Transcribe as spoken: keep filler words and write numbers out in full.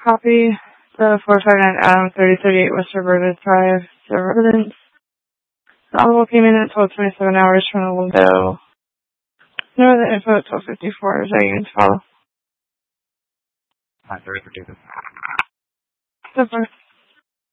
Copy. The four five nine Adam thirty thirty-eight West Roberta Drive to residence. The envelope came in at twelve twenty-seven hours from the window. No other info at twelve fifty-four. Is that you to follow? nine thirty for David. So far.